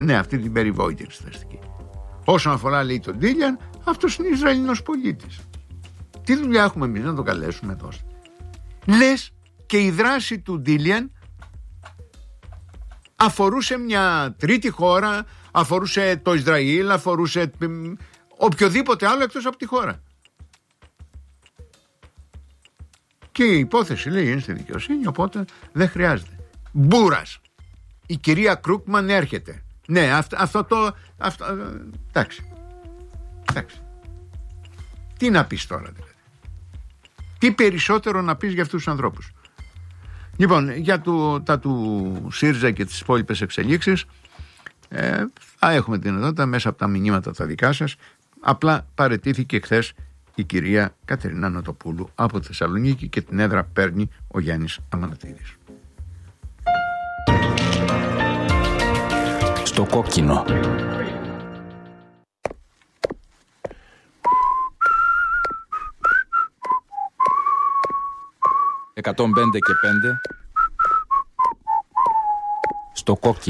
Ναι, αυτή την περιβόητη εξεταστική. Όσον αφορά, λέει, τον Ντίλιαν, αυτός είναι Ισραηλινός πολίτης. Τι δουλειά έχουμε εμείς να τον καλέσουμε εδώ? Λες και η δράση του Ντίλιαν αφορούσε μια τρίτη χώρα, αφορούσε το Ισραήλ, αφορούσε οποιοδήποτε άλλο εκτός από τη χώρα. Και η υπόθεση, λέει, είναι στη δικαιοσύνη, οπότε δεν χρειάζεται. Μπούρας. Η κυρία Κρούκμαν έρχεται. Ναι, εντάξει. Τι να πεις τώρα, δηλαδή? Τι περισσότερο να πεις για αυτούς τους ανθρώπους? Λοιπόν, για τα του ΣΥΡΙΖΑ και τις υπόλοιπες εξελίξεις, θα έχουμε την δυνατότητα μέσα από τα μηνύματα τα δικά σας. Απλά παραιτήθηκε χθες η κυρία Κατερίνα Νοτοπούλου από τη Θεσσαλονίκη και την έδρα παίρνει ο Γιάννης Αμανατίδης. Στο κόκκινο. «105 και 5» στο κόκκινο.